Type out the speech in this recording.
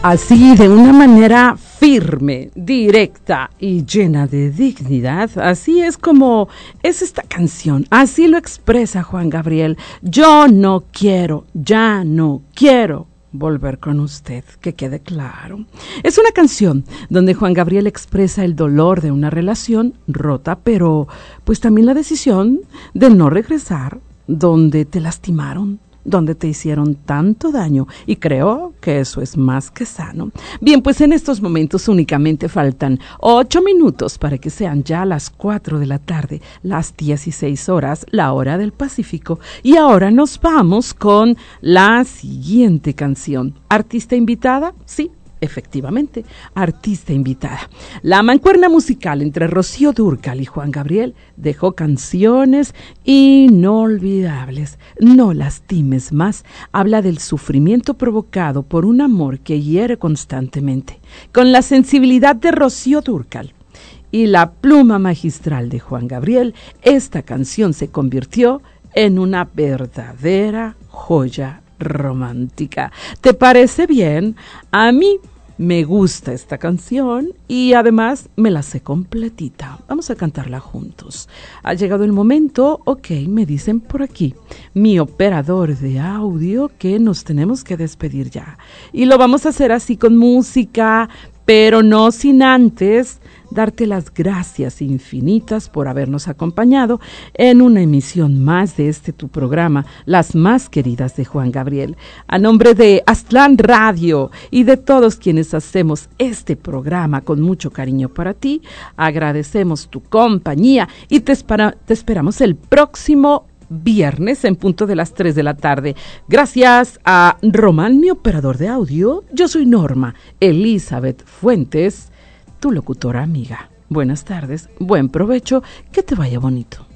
Así, de una manera firme, directa y llena de dignidad, así es como es esta canción, así lo expresa Juan Gabriel. Yo no quiero, ya no quiero volver con usted, que quede claro. Es una canción donde Juan Gabriel expresa el dolor de una relación rota, pero pues también la decisión de no regresar donde te lastimaron, donde te hicieron tanto daño, y creo que eso es más que sano. Bien, pues en estos momentos únicamente faltan 8 minutos para que sean ya las 4 de la tarde, las 16 horas, la hora del Pacífico, y ahora nos vamos con la siguiente canción. ¿Artista invitada? Sí. Efectivamente, artista invitada. La mancuerna musical entre Rocío Dúrcal y Juan Gabriel dejó canciones inolvidables. No lastimes más habla del sufrimiento provocado por un amor que hiere constantemente. Con la sensibilidad de Rocío Dúrcal y la pluma magistral de Juan Gabriel, esta canción se convirtió en una verdadera joya romántica. ¿Te parece bien? A mí me gusta esta canción y además me la sé completita. Vamos a cantarla juntos. Ha llegado el momento, ok, me dicen por aquí, mi operador de audio, que nos tenemos que despedir ya. Y lo vamos a hacer así con música, pero no sin antes darte las gracias infinitas por habernos acompañado en una emisión más de tu programa, Las Más Queridas de Juan Gabriel. A nombre de Aztlán Radio y de todos quienes hacemos este programa con mucho cariño para ti, agradecemos tu compañía y te esperamos el próximo viernes en punto de las 3 de la tarde. Gracias a Román, mi operador de audio. Yo soy Norma Elizabeth Fuentes, tu locutora amiga. Buenas tardes, buen provecho, que te vaya bonito.